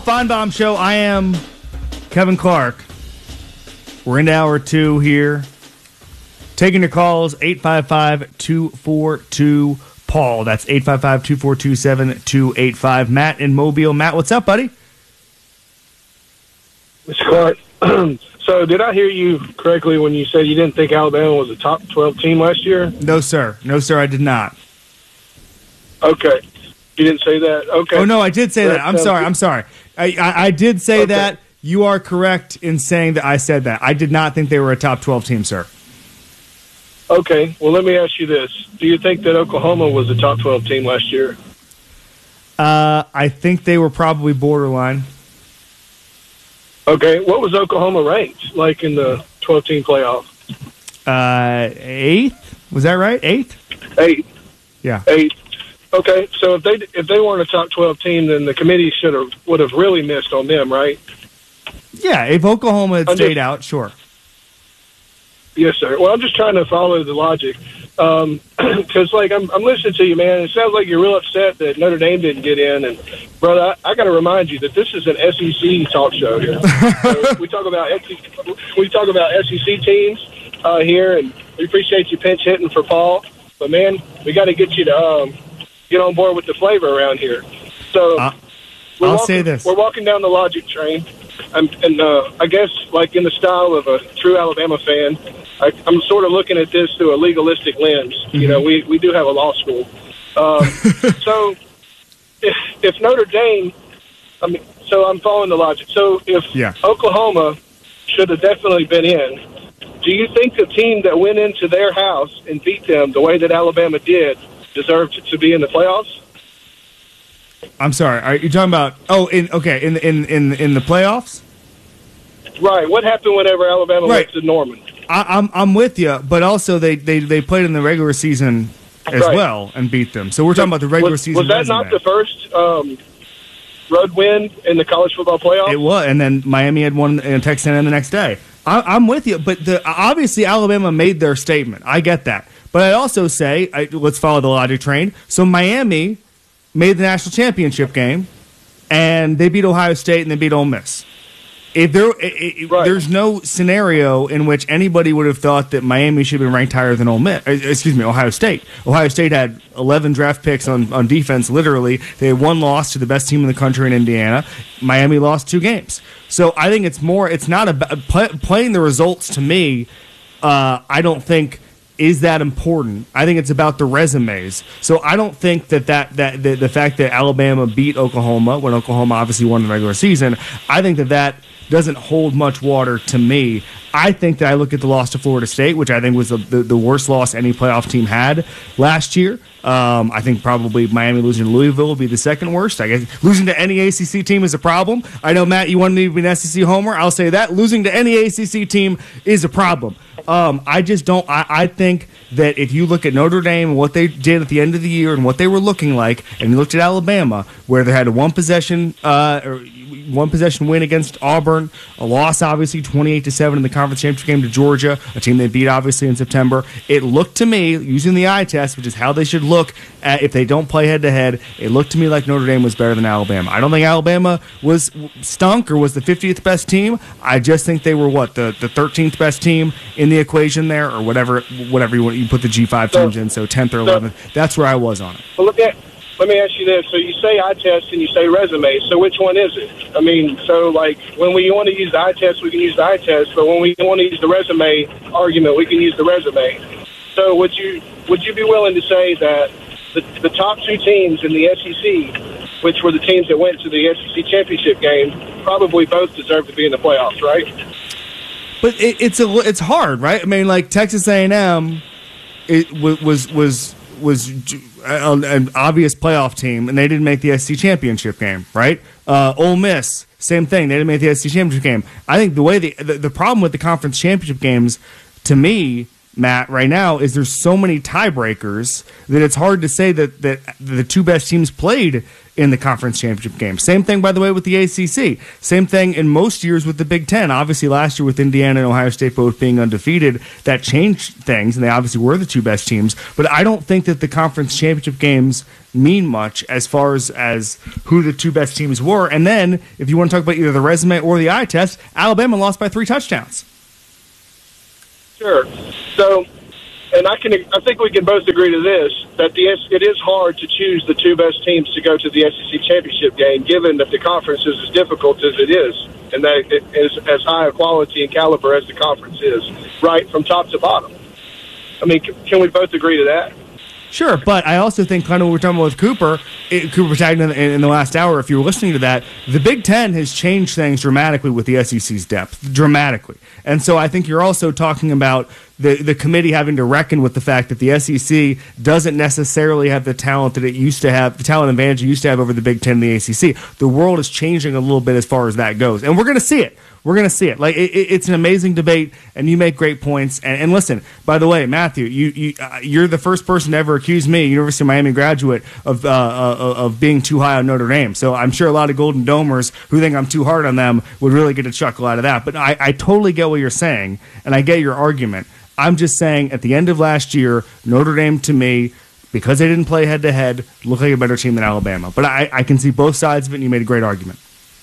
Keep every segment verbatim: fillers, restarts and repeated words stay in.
Ralph Feinbaum Show. I am Kevin Clark. We're into hour two here. Taking your calls, eight five five, two four two, Paul. That's eight five five, two four two, seven two eight five. Matt in Mobile. Matt, what's up, buddy? Mister Clark, so did I hear you correctly when you said you didn't think Alabama was a top twelve team last year? No, sir. No, sir, I did not. Okay. You didn't say that? Okay. Oh, no, I did say that. I'm sorry. I'm sorry. I, I, I did say Okay. that. You are correct in saying that I said that. I did not think they were a top twelve team, sir. Okay. Well, let me ask you this. Do you think that Oklahoma was a top twelve team last year? Uh, I think they were probably borderline. Okay. What was Oklahoma ranked, like, in the twelve-team playoff? Uh, eighth? Was that right? Eighth? Eight. Yeah. Eight. Okay. So if they if they weren't a top twelve team, then the committee should have would have really missed on them, right? Yeah, if Oklahoma had I'm stayed just- out, sure. Yes, sir. Well, I'm just trying to follow the logic. Um, because, like, I'm, I'm listening to you, man. It sounds like you're real upset that Notre Dame didn't get in. And, brother, I, I got to remind you that this is an S E C talk show here. So we talk about S E C, we talk about S E C teams uh, here, and we appreciate you pinch hitting for Paul. But, man, we got to get you to um, get on board with the flavor around here. So Uh, we're I'll walking, say this. We're walking down the logic train. I'm, and uh, I guess, like, in the style of a true Alabama fan, I, I'm sort of looking at this through a legalistic lens. Mm-hmm. You know, we, we do have a law school. Um, so if, if Notre Dame, I mean, so I'm following the logic. So if Yeah. Oklahoma should have definitely been in, do you think the team that went into their house and beat them the way that Alabama did deserved to, to be in the playoffs? I'm sorry. Are you talking about? Oh, in okay, in in in in the playoffs? Right. What happened whenever Alabama Right. went to Norman? I, I'm I'm with you, but also they, they, they played in the regular season as Right. well and beat them. So we're talking about the regular was, season. Was that resume. not the first um, road win in the college football playoffs? It was, and then Miami had one in Texas A and M the next day. I, I'm with you, but the, obviously Alabama made their statement. I get that, but I also say I, let's follow the logic train. So Miami made the national championship game, and they beat Ohio State and they beat Ole Miss. If there, it, it, Right. there's no scenario in which anybody would have thought that Miami should have been ranked higher than Ole Miss. uh, Excuse me, Ohio State. Ohio State had eleven draft picks on, on defense. Literally, they had one loss to the best team in the country in Indiana. Miami lost two games. So I think it's more. It's not about play, playing the results. To me, uh, I don't think is that important. I think it's about the resumes. So I don't think that, that, that the, the fact that Alabama beat Oklahoma when Oklahoma obviously won the regular season, I think that that doesn't hold much water to me. I think that I look at the loss to Florida State, which I think was the, the, the worst loss any playoff team had last year. Um, I think probably Miami losing to Louisville would be the second worst. I guess losing to any A C C team is a problem. I know, Matt, you wanted me to be an S E C homer. I'll say that. Losing to any A C C team is a problem. Um, I just don't. I, I think that if you look at Notre Dame and what they did at the end of the year and what they were looking like, and you looked at Alabama, where they had a one possession, uh, or one possession win against Auburn, a loss obviously twenty-eight to seven in the conference championship game to Georgia, a team they beat obviously in September. It looked to me, using the eye test, which is how they should look at if they don't play head to head, it looked to me like Notre Dame was better than Alabama. I don't think Alabama was stunk or was the fiftieth best team. I just think they were what the the thirteenth best team in the equation there, or whatever whatever you want. You put the G five teams in, so tenth or eleventh. That's where I was on it. Well, let me, let me ask you this. So you say eye test and you say resume. So which one is it? I mean, so like when we want to use the eye test, we can use the eye test. But when we want to use the resume argument, we can use the resume. So would you would you be willing to say that the, the top two teams in the S E C, which were the teams that went to the S E C championship game, probably both deserve to be in the playoffs, right? But it, it's a it's hard, right? I mean, like Texas A and M, it w- was was was an, an obvious playoff team, and they didn't make the S E C championship game, right? Uh, Ole Miss, same thing, they didn't make the S E C championship game. I think the way the, the the problem with the conference championship games, to me, Matt, right now is there's so many tiebreakers that it's hard to say that, that the two best teams played in the conference championship game. Same thing, by the way, with the A C C. Same thing in most years with the Big Ten. Obviously, last year with Indiana and Ohio State both being undefeated, that changed things, and they obviously were the two best teams. But I don't think that the conference championship games mean much as far as, as who the two best teams were. And then, if you want to talk about either the resume or the eye test, Alabama lost by three touchdowns. Sure. So, and I can, I think we can both agree to this, that the it is hard to choose the two best teams to go to the S E C championship game, given that the conference is as difficult as it is, and that it is as high a quality and caliber as the conference is, right from top to bottom. I mean, can we both agree to that? Sure, but I also think kind of what we're talking about with Cooper, it, Cooper tagged in, in the last hour, if you were listening to that, the Big Ten has changed things dramatically with the S E C's depth, dramatically. And so I think you're also talking about the, the committee having to reckon with the fact that the S E C doesn't necessarily have the talent that it used to have, the talent advantage it used to have over the Big Ten and the A C C. The world is changing a little bit as far as that goes. And we're going to see it. We're going to see it. Like it, it's an amazing debate, and you make great points. And, and listen, by the way, Matthew, you, you uh, you're the first person to ever accuse me, University of Miami graduate, of uh, uh, of being too high on Notre Dame. So I'm sure a lot of Golden Domers who think I'm too hard on them would really get a chuckle out of that. But I, I totally get what you're saying, and I get your argument. I'm just saying, at the end of last year, Notre Dame to me, because they didn't play head to head, looked like a better team than Alabama. But I, I can see both sides of it, and you made a great argument.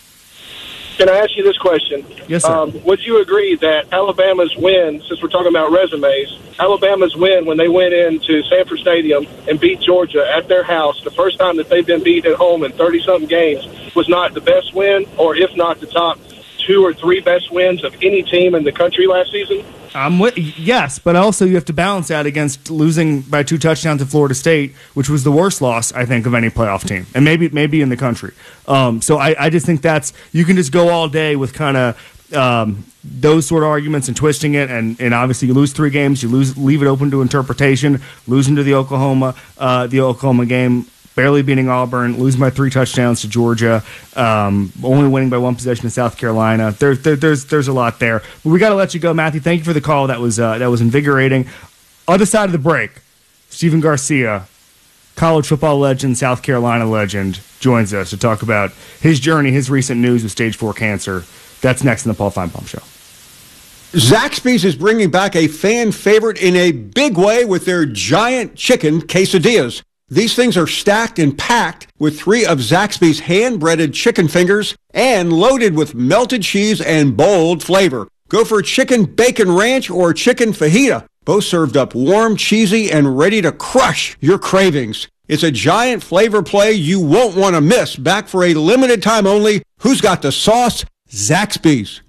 Can I ask you this question? Yes, sir. Um, would you agree that Alabama's win, since we're talking about resumes, Alabama's win when they went into Sanford Stadium and beat Georgia at their house, the first time that they've been beat at home in thirty-something games, was not the best win, or if not the top two or three best wins of any team in the country last season? I'm with, yes, but also you have to balance that against losing by two touchdowns to Florida State, which was the worst loss, I think, of any playoff team, and maybe maybe in the country. Um, so I, I just think that's, you can just go all day with kind of um, those sort of arguments and twisting it, and, and obviously you lose three games, you lose, leave it open to interpretation, losing to the Oklahoma, uh, the Oklahoma game, barely beating Auburn, losing by three touchdowns to Georgia, um, only winning by one possession to South Carolina. There, there, there's there's a lot there. But we got to let you go, Matthew. Thank you for the call. That was uh, that was invigorating. Other side of the break, Stephen Garcia, college football legend, South Carolina legend, joins us to talk about his journey, his recent news with stage four cancer. That's next in the Paul Feinbaum Show. Zaxby's is bringing back a fan favorite in a big way with their giant chicken quesadillas. These things are stacked and packed with three of Zaxby's hand-breaded chicken fingers and loaded with melted cheese and bold flavor. Go for chicken bacon ranch or chicken fajita, both served up warm, cheesy, and ready to crush your cravings. It's a giant flavor play you won't want to miss. Back for a limited time only. Who's got the sauce? Zaxby's.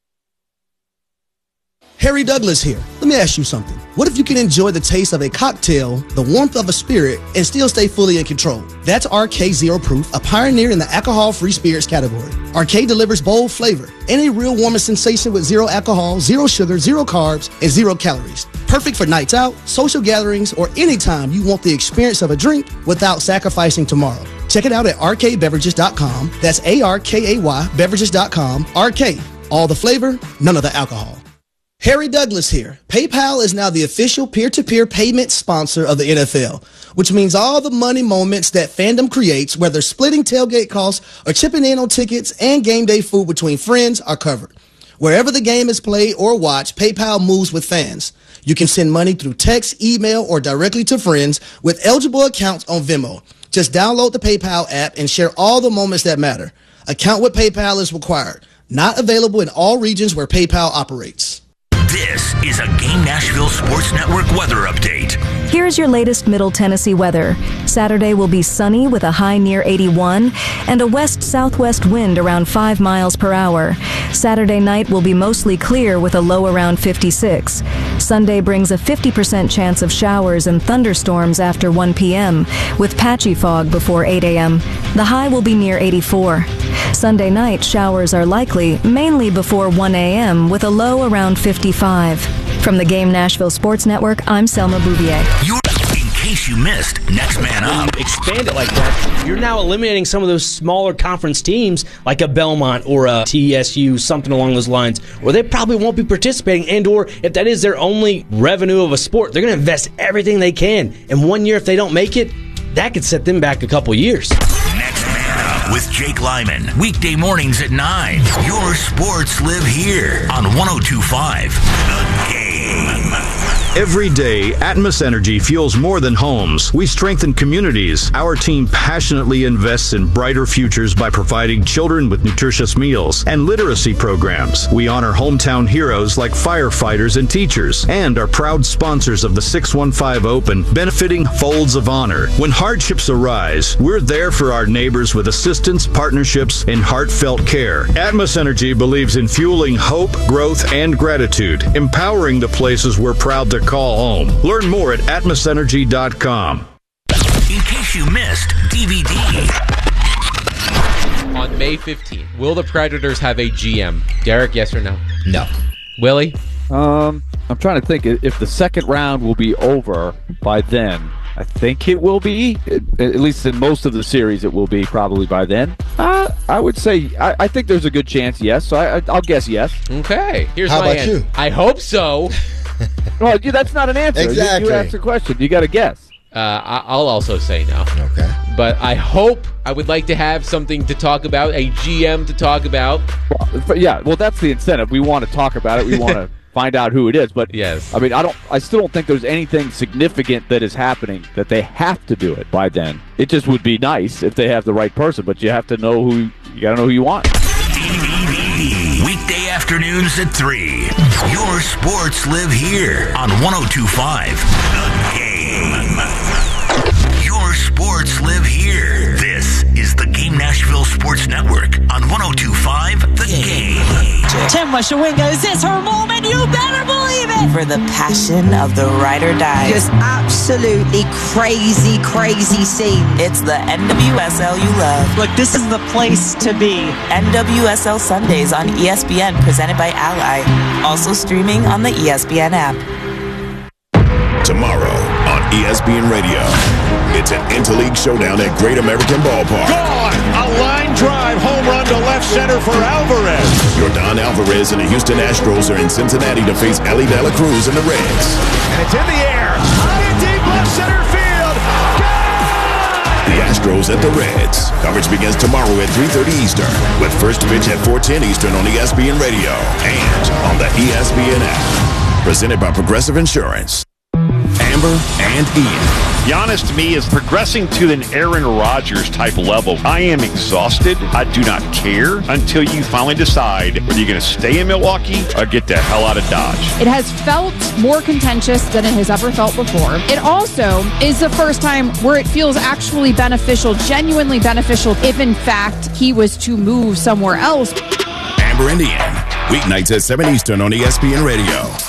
Harry Douglas here. Let me ask you something. What if you can enjoy the taste of a cocktail, the warmth of a spirit, and still stay fully in control? That's R K Zero Proof, a pioneer in the alcohol-free spirits category. R K delivers bold flavor and a real warming sensation with zero alcohol, zero sugar, zero carbs, and zero calories. Perfect for nights out, social gatherings, or anytime you want the experience of a drink without sacrificing tomorrow. Check it out at R K beverages dot com. That's A R K A Y beverages dot com. R K. All the flavor, none of the alcohol. Harry Douglas here. PayPal is now the official peer-to-peer payment sponsor of the N F L, which means all the money moments that fandom creates, whether splitting tailgate costs or chipping in on tickets and game day food between friends, are covered. Wherever the game is played or watched, PayPal moves with fans. You can send money through text, email, or directly to friends with eligible accounts on Venmo. Just download the PayPal app and share all the moments that matter. Account with PayPal is required. Not available in all regions where PayPal operates. This is a Game Nashville Sports Network weather update. Here's your latest Middle Tennessee weather. Saturday will be sunny with a high near eighty-one and a west-southwest wind around five miles per hour. Saturday night will be mostly clear with a low around fifty-six. Sunday brings a fifty percent chance of showers and thunderstorms after one p.m. with patchy fog before eight a.m. The high will be near eighty-four. Sunday night, showers are likely, mainly before one a.m. with a low around fifty-five. From the Game Nashville Sports Network, I'm Selma Bouvier. You're in K case you missed Next Man Up. When you expand it like that, you're now eliminating some of those smaller conference teams like a Belmont or a T S U, something along those lines, where they probably won't be participating, and or if that is their only revenue of a sport, they're going to invest everything they can. And one year, if they don't make it, that could set them back a couple years. Next Man Up with Jake Lyman. Weekday mornings at nine. Your sports live here on one oh two point five The Game. Every day, Atmos Energy fuels more than homes. We strengthen communities. Our team passionately invests in brighter futures by providing children with nutritious meals and literacy programs. We honor hometown heroes like firefighters and teachers, and are proud sponsors of the six one five Open, benefiting Folds of Honor. When hardships arise, we're there for our neighbors with assistance, partnerships, and heartfelt care. Atmos Energy believes in fueling hope, growth, and gratitude, empowering the places we're proud to call home. Learn more at atmos energy dot com. In case you missed D V D. On May fifteenth, will the Predators have a G M? Derek, yes or no? No. Willie? Um, I'm trying to think if the second round will be over by then. I think it will be. At least in most of the series, it will be probably by then. Uh, I would say, I, I think there's a good chance, yes. So I, I, I'll guess yes. Okay. Here's How my about answer. you? I hope so. Well, yeah, that's not an answer. Exactly. You, you asked a question. You got to guess. Uh, I- I'll also say no. Okay. But I hope, I would like to have something to talk about, a G M to talk about. Well, but yeah, well, that's the incentive. We want to talk about it. We want to find out who it is. But yes, I mean, I don't. I still don't think there's anything significant that is happening that they have to do it by then. It just would be nice if they have the right person, but you have to know who. You got to know who you want. Weekday afternoons at three. Your sports live here on one oh two point five The Game. Your sports live here. This is the Game Nashville Sports Network on one oh two point five The Game. Tim Washawinga, is this her moment? You better believe it! For the passion of the ride or die. Just absolutely crazy, crazy scene. It's the N W S L you love. Look, this is the place to be. N W S L Sundays on E S P N, presented by Ally. Also streaming on the E S P N app. Tomorrow on E S P N Radio, it's an interleague showdown at Great American Ballpark. Gone! A line drive home run to left center for Alvarez. Yordan Alvarez and the Houston Astros are in Cincinnati to face Ellie De La Cruz and the Reds. And it's in the air. High and deep left center field. The Astros at the Reds. Coverage begins tomorrow at three thirty Eastern, with first pitch at four ten Eastern on E S P N Radio and on the E S P N app. Presented by Progressive Insurance. Amber and Ian. Giannis, to me, is progressing to an Aaron Rodgers type level. I am exhausted. I do not care until you finally decide whether you're going to stay in Milwaukee or get the hell out of Dodge. It has felt more contentious than it has ever felt before. It also is the first time where it feels actually beneficial, genuinely beneficial, if in fact he was to move somewhere else. Amber and Ian. Weeknights at seven Eastern on E S P N Radio.